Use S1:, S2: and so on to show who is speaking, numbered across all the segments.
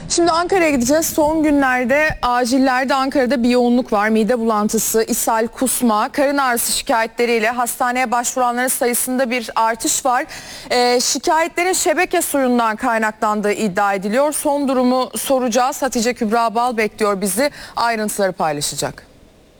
S1: Şimdi Ankara'ya gideceğiz. Son günlerde acillerde Ankara'da bir yoğunluk var. Mide bulantısı, ishal, kusma, karın ağrısı şikayetleriyle hastaneye başvuranların sayısında bir artış var. Şikayetlerin şebeke suyundan kaynaklandığı iddia ediliyor. Son durumu soracağız. Hatice Kübra Bal bekliyor bizi. Ayrıntıları paylaşacak.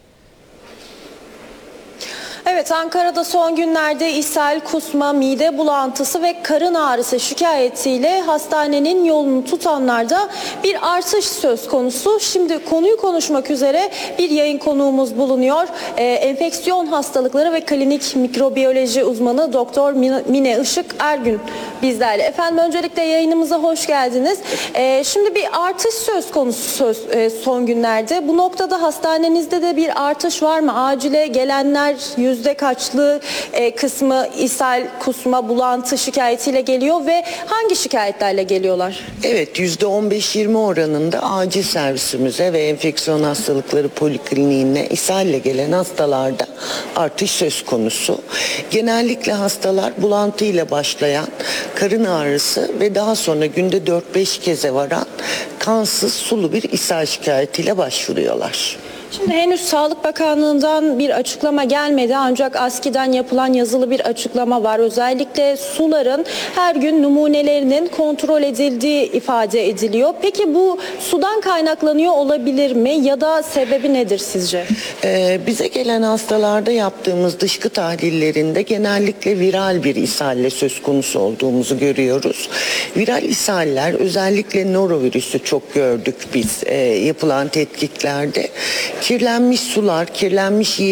S2: Evet, Ankara'da son günlerde ishal, kusma, mide bulantısı ve karın ağrısı şikayetiyle hastanenin yolunu tutanlarda bir artış söz konusu. Şimdi konuyu konuşmak üzere bir yayın konuğumuz bulunuyor. Enfeksiyon hastalıkları ve klinik mikrobiyoloji uzmanı Doktor Mine Işık Ergün bizlerle. Efendim, öncelikle yayınımıza hoş geldiniz. Şimdi bir artış söz konusu son günlerde. Bu noktada hastanenizde de bir artış var mı? Acile gelenler yüzde kaçlı kısmı ishal, kusma, bulantı şikayetiyle geliyor ve hangi şikayetlerle geliyorlar?
S3: Evet, %15-20 oranında acil servisimize ve enfeksiyon hastalıkları polikliniğine ishalle gelen hastalarda artış söz konusu. Genellikle hastalar bulantıyla başlayan karın ağrısı ve daha sonra günde 4-5 keze varan kansız sulu bir ishal şikayetiyle başvuruyorlar.
S2: Şimdi henüz Sağlık Bakanlığı'ndan bir açıklama gelmedi, ancak ASKİ'den yapılan yazılı bir açıklama var. Özellikle suların her gün numunelerinin kontrol edildiği ifade ediliyor. Peki bu sudan kaynaklanıyor olabilir mi ya da sebebi nedir sizce?
S3: Bize gelen hastalarda yaptığımız dışkı tahlillerinde genellikle viral bir ishalle söz konusu olduğumuzu görüyoruz. Viral ishaller, özellikle norovirüsü çok gördük biz yapılan tetkiklerde. Kirlenmiş sular, kirlenmiş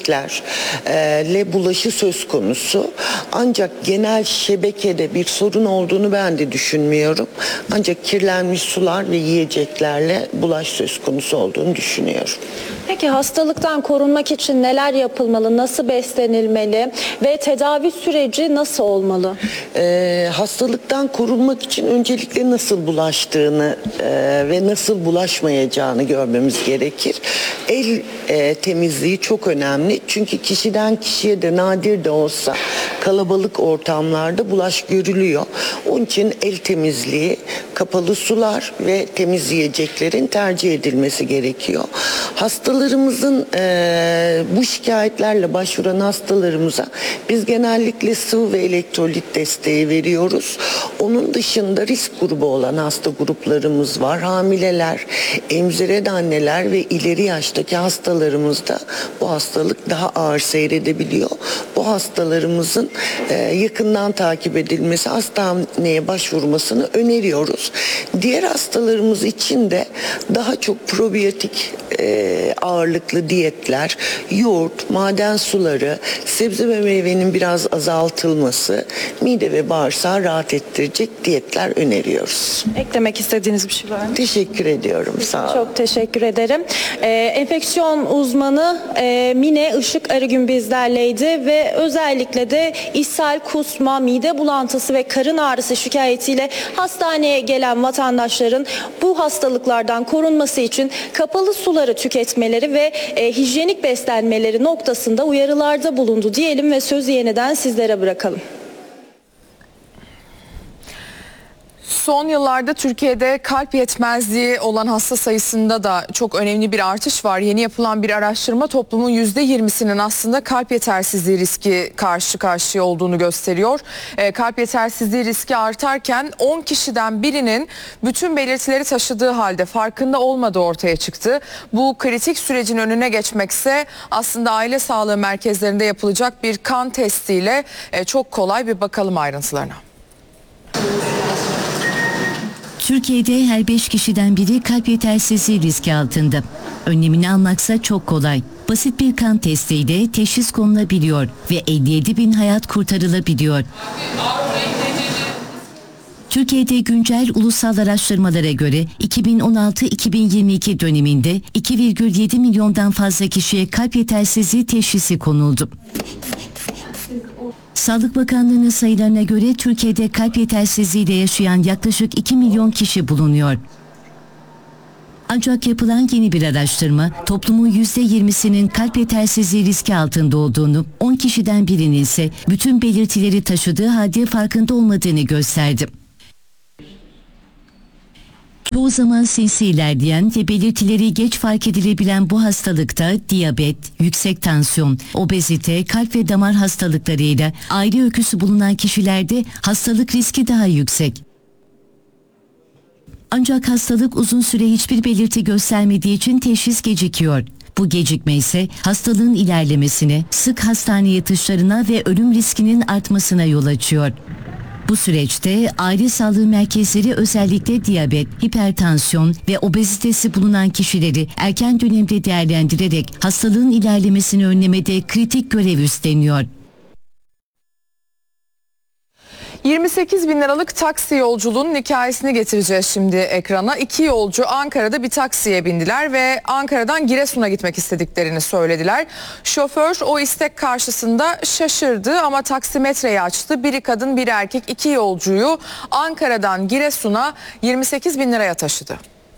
S3: yiyeceklerle bulaşı söz konusu. Ancak genel şebekede bir sorun olduğunu ben de düşünmüyorum. Ancak kirlenmiş sular ve yiyeceklerle bulaş söz konusu olduğunu düşünüyorum.
S2: Peki hastalıktan korunmak için neler yapılmalı, nasıl beslenilmeli ve tedavi süreci nasıl olmalı?
S3: Hastalıktan korunmak için öncelikle nasıl bulaştığını ve nasıl bulaşmayacağını görmemiz gerekir. El temizliği çok önemli. Çünkü kişiden kişiye de nadir de olsa kalabalık ortamlarda bulaş görülüyor. Onun için el temizliği, kapalı sular ve temiz yiyeceklerin tercih edilmesi gerekiyor. Hastalarımızın bu şikayetlerle başvuran hastalarımıza biz genellikle sıvı ve elektrolit desteği veriyoruz. Onun dışında risk grubu olan hasta gruplarımız var. Hamileler, emziren anneler ve ileri yaştaki hastalarımızda bu hastalık daha ağır seyredebiliyor. Bu hastalarımızın yakından takip edilmesi, hastaneye başvurmasını öneriyoruz. Diğer hastalarımız için de daha çok probiyotik ağırlıklı diyetler, yoğurt, maden suları, sebze ve meyvenin biraz azaltılması, mide ve bağırsağı rahat ettirecek diyetler öneriyoruz.
S2: Eklemek istediğiniz bir şey var mı?
S3: Teşekkür ediyorum. Sağ olun.
S2: Çok teşekkür ederim. Enfeksiyon uzmanı Mine Işık Ergün bizlerleydi ve özellikle de ishal, kusma, mide bulantısı ve karın ağrısı şikayetiyle hastaneye gelen vatandaşların bu hastalıklardan korunması için kapalı suları tüketmeleri ve hijyenik beslenmeleri noktasında uyarılarda bulundu diyelim ve sözü yeniden sizlere bırakalım.
S1: Son yıllarda Türkiye'de kalp yetmezliği olan hasta sayısında da çok önemli bir artış var. Yeni yapılan bir araştırma toplumun %20'sinin aslında kalp yetersizliği riski karşı karşıya olduğunu gösteriyor. Kalp yetersizliği riski artarken 10 kişiden birinin bütün belirtileri taşıdığı halde farkında olmadığı ortaya çıktı. Bu kritik sürecin önüne geçmekse aslında aile sağlığı merkezlerinde yapılacak bir kan testiyle çok kolay. Bir bakalım ayrıntılarına.
S4: Türkiye'de her 5 kişiden biri kalp yetersizliği riski altında. Önlemini almaksa çok kolay. Basit bir kan testiyle teşhis konulabiliyor ve 57 bin hayat kurtarılabiliyor. Türkiye'de güncel ulusal araştırmalara göre 2016-2022 döneminde 2,7 milyondan fazla kişiye kalp yetersizliği teşhisi konuldu. Sağlık Bakanlığı'nın sayılarına göre Türkiye'de kalp yetersizliğiyle yaşayan yaklaşık 2 milyon kişi bulunuyor. Ancak yapılan yeni bir araştırma toplumun %20'sinin kalp yetersizliği riski altında olduğunu, 10 kişiden birinin ise bütün belirtileri taşıdığı halde farkında olmadığını gösterdi. Çoğu zaman sinsi ilerleyen ve belirtileri geç fark edilebilen bu hastalıkta diyabet, yüksek tansiyon, obezite, kalp ve damar hastalıklarıyla aile öyküsü bulunan kişilerde hastalık riski daha yüksek. Ancak hastalık uzun süre hiçbir belirti göstermediği için teşhis gecikiyor. Bu gecikme ise hastalığın ilerlemesine, sık hastane yatışlarına ve ölüm riskinin artmasına yol açıyor. Bu süreçte aile sağlığı merkezleri özellikle diyabet, hipertansiyon ve obezitesi bulunan kişileri erken dönemde değerlendirerek hastalığın ilerlemesini önlemede kritik görev üstleniyor.
S1: 28 bin liralık taksi yolculuğunun hikayesini getireceğiz şimdi ekrana. 2 yolcu Ankara'da bir taksiye bindiler ve Ankara'dan Giresun'a gitmek istediklerini söylediler. Şoför o istek karşısında şaşırdı ama taksimetreyi açtı. Biri kadın, biri erkek, 2 yolcuyu Ankara'dan Giresun'a 28 bin liraya taşıdı.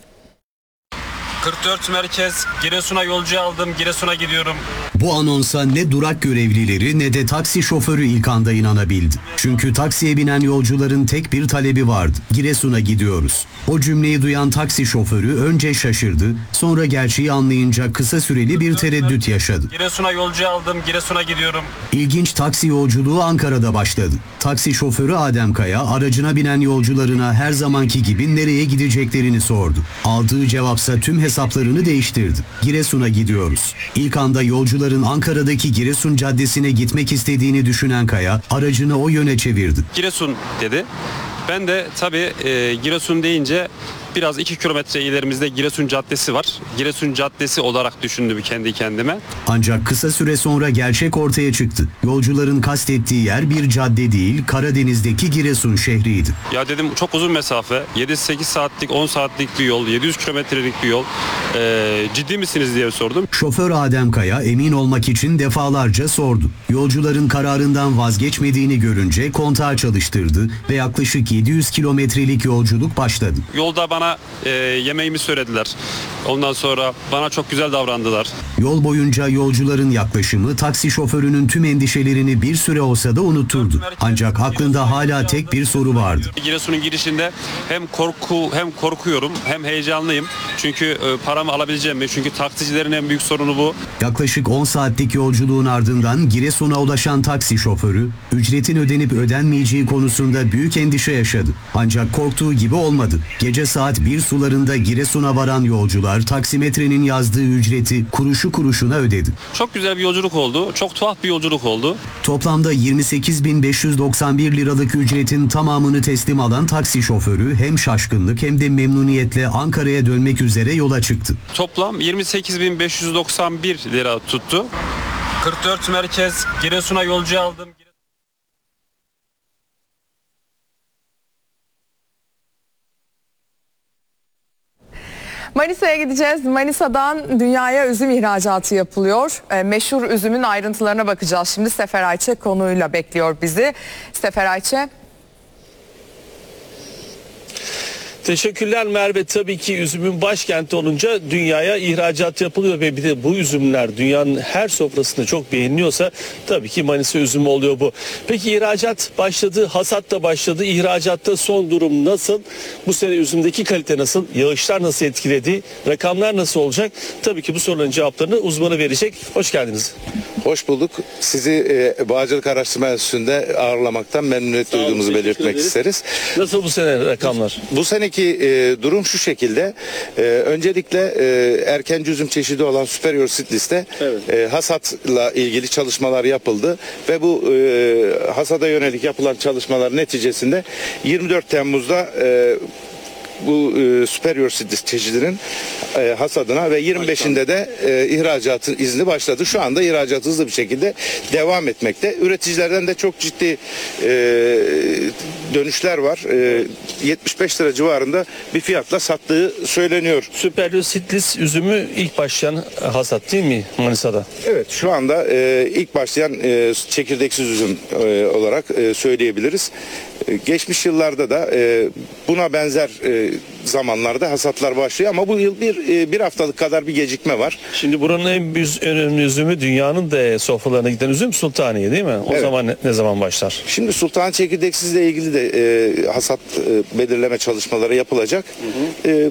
S5: 44 merkez, Giresun'a yolcu aldım, Giresun'a gidiyorum.
S6: Bu anonsa ne durak görevlileri ne de taksi şoförü ilk anda inanabildi. Çünkü taksiye binen yolcuların tek bir talebi vardı. Giresun'a gidiyoruz. O cümleyi duyan taksi şoförü önce şaşırdı, sonra gerçeği anlayınca kısa süreli bir tereddüt yaşadı.
S5: Giresun'a yolcu aldım, Giresun'a gidiyorum.
S6: İlginç taksi yolculuğu Ankara'da başladı. Taksi şoförü Adem Kaya aracına binen yolcularına her zamanki gibi nereye gideceklerini sordu. Aldığı cevapsa tüm hesaplarını değiştirdi. Giresun'a gidiyoruz. İlk anda yolcuların Ankara'daki Giresun Caddesi'ne gitmek istediğini düşünen Kaya aracını o yöne çevirdi.
S5: Giresun dedi. Ben de tabii Giresun deyince biraz 2 kilometre ilerimizde Giresun Caddesi var. Giresun Caddesi olarak düşündüm kendi kendime.
S6: Ancak kısa süre sonra gerçek ortaya çıktı. Yolcuların kastettiği yer bir cadde değil, Karadeniz'deki Giresun şehriydi.
S5: Ya dedim çok uzun mesafe, 7-8 saatlik, 10 saatlik bir yol, 700 kilometrelik bir yol. Ciddi misiniz diye sordum.
S6: Şoför Adem Kaya emin olmak için defalarca sordu. Yolcuların kararından vazgeçmediğini görünce kontağı çalıştırdı ve yaklaşık 700 kilometrelik yolculuk başladı.
S5: Yolda bana yemeğimi söylediler. Ondan sonra bana çok güzel davrandılar.
S6: Yol boyunca yolcuların yaklaşımı taksi şoförünün tüm endişelerini bir süre olsa da unutturdu. Ancak aklında hala tek bir soru vardı.
S5: Giresun'un girişinde hem korkuyorum hem heyecanlıyım. Çünkü paramı alabileceğim mi? Çünkü taksicilerin en büyük sorunu bu.
S6: Yaklaşık 10 saatlik yolculuğun ardından Giresun'a ulaşan taksi şoförü ücretin ödenip ödenmeyeceği konusunda büyük endişe yaşadı. Ancak korktuğu gibi olmadı. Gece saat 1 sularında Giresun'a varan yolcular taksimetrenin yazdığı ücreti kuruşu kuruşuna ödedi.
S5: Çok güzel bir yolculuk oldu. Çok tuhaf bir yolculuk oldu.
S6: Toplamda 28.591 liralık ücretin tamamını teslim alan taksi şoförü hem şaşkınlık hem de memnuniyetle Ankara'ya dönmek üzere yola çıktı.
S5: Toplam 28.591 lira tuttu. 44 merkez, Giresun'a yolcu aldım.
S1: Manisa'ya gideceğiz. Manisa'dan dünyaya üzüm ihracatı yapılıyor. Meşhur üzümün ayrıntılarına bakacağız. Şimdi Sefer Ayçe konuyla bekliyor bizi. Sefer Ayçe.
S7: Teşekkürler Merve. Tabii ki üzümün başkenti olunca dünyaya ihracat yapılıyor ve bir de bu üzümler dünyanın her sofrasında çok beğeniliyorsa tabii ki Manisa üzümü oluyor bu. Peki ihracat başladı, hasat da başladı. İhracatta son durum nasıl? Bu sene üzümdeki kalite nasıl? Yağışlar nasıl etkiledi? Rakamlar nasıl olacak? Tabii ki bu soruların cevaplarını uzmanı verecek. Hoş geldiniz.
S8: Hoş bulduk. Sizi Bağcılık Araştırma Enstitüsü'nde ağırlamaktan memnuniyet duyduğumuzu belirtmek isteriz.
S7: Nasıl bu sene rakamlar?
S8: Bu seneki durum şu şekilde. Öncelikle erkenci üzüm çeşidi olan Superior Seedlist'te hasatla ilgili çalışmalar yapıldı ve bu hasada yönelik yapılan çalışmalar neticesinde 24 Temmuz'da bu Superior Seedlist çeşidinin hasadına ve 25'inde de ihracatın izni başladı. Şu anda ihracat hızlı bir şekilde devam etmekte. Üreticilerden de çok ciddi dönüşler var. 75 lira civarında bir fiyatla sattığı söyleniyor.
S7: Superior Seedlist üzümü ilk başlayan hasat değil mi Manisa'da?
S8: Evet, şu anda ilk başlayan çekirdeksiz üzüm olarak söyleyebiliriz. Geçmiş yıllarda da buna benzer zamanlarda hasatlar başlıyor ama bu yıl bir haftalık kadar bir gecikme var.
S7: Şimdi buranın en önemli üzümü, dünyanın da sofralarına giden üzüm Sultaniye değil mi? O
S8: Evet.
S7: zaman ne zaman başlar?
S8: Şimdi Sultan Çekirdeksizle ilgili de hasat belirleme çalışmaları yapılacak.